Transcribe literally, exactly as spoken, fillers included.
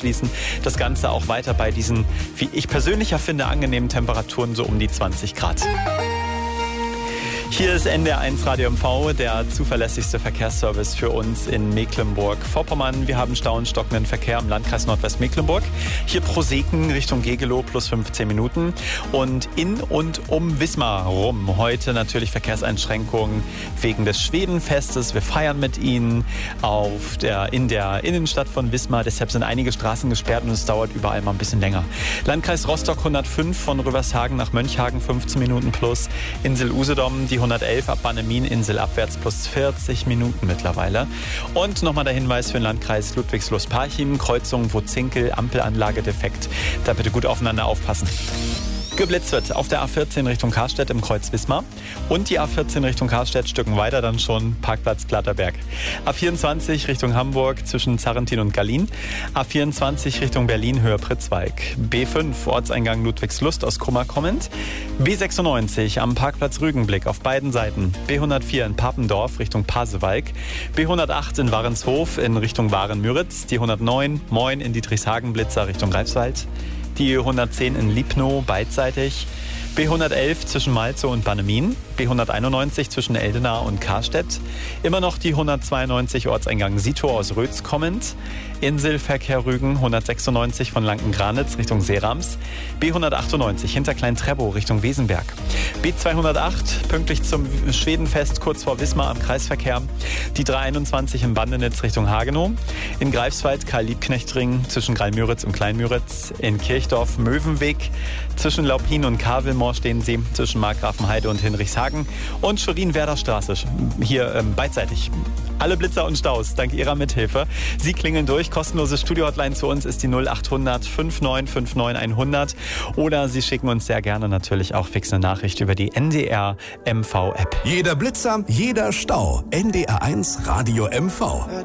anschließen. Das Ganze auch weiter bei diesen, wie ich persönlich finde, angenehmen Temperaturen so um die zwanzig Grad. Hier ist N D R eins Radio M V, der zuverlässigste Verkehrsservice für uns in Mecklenburg-Vorpommern. Wir haben Stau und stockenden Verkehr im Landkreis Nordwestmecklenburg. Hier pro Seken Richtung Gegelow plus fünfzehn Minuten. Und in und um Wismar rum heute natürlich Verkehrseinschränkungen wegen des Schwedenfestes. Wir feiern mit Ihnen auf der, in der Innenstadt von Wismar. Deshalb sind einige Straßen gesperrt und es dauert überall mal ein bisschen länger. Landkreis Rostock hundertfünf von Rüvershagen nach Mönchhagen fünfzehn Minuten plus. Insel Usedom die hundertelf ab Bannemin, Insel abwärts plus vierzig Minuten mittlerweile. Und nochmal der Hinweis für den Landkreis Ludwigslust-Parchim, Kreuzung Wutzinkel, Ampelanlage defekt. Da bitte gut aufeinander aufpassen. Geblitzt wird auf der A vierzehn Richtung Karstedt im Kreuz Wismar und die A vierzehn Richtung Karstedt Stücken weiter dann schon Parkplatz Platterberg. A vierundzwanzig Richtung Hamburg zwischen Zarrentin und Gallien. A vierundzwanzig Richtung Berlin Höhe Pritzwalk. B fünf Ortseingang Ludwigslust aus Kummer kommend. B sechsundneunzig am Parkplatz Rügenblick auf beiden Seiten. B hundertvier in Papendorf Richtung Pasewalk. B hundertacht in Warenshof in Richtung Waren-Müritz. Die hundertneun Moin in Dietrichshagen-Blitzer Richtung Greifswald. Die hundertzehn in Liebnow beidseitig, B hundertelf zwischen Malzow und Bannemin, B hunderteinundneunzig zwischen Eldena und Karstedt, immer noch die hundertzweiundneunzig Ortseingang Sitow aus Rötz kommend, Inselverkehr Rügen hundertsechsundneunzig von Lanken-Granitz Richtung Seerams, B hundertachtundneunzig hinter Klein-Trebow Richtung Wesenberg, B zweihundertacht pünktlich zum Schwedenfest kurz vor Wismar am Kreisverkehr, die dreihunderteinundzwanzig in Bandenitz Richtung Hagenow, in Greifswald Karl-Liebknecht-Ring zwischen Greilmüritz und Kleinmüritz, in Kirchdorf Möwenweg zwischen Laupin und Kavelmoor stehen sie, zwischen Markgrafenheide und Hinrichshagen und Schwerin-Werder-Straße hier ähm, beidseitig. Alle Blitzer und Staus dank Ihrer Mithilfe. Sie klingeln durch. Kostenlose Studio-Hotline zu uns ist die null achthundert neunundfünfzig neunundfünfzig hundert oder Sie schicken uns sehr gerne natürlich auch fix eine Nachricht über die N D R M V App. Jeder Blitzer, jeder Stau. N D R eins Radio M V.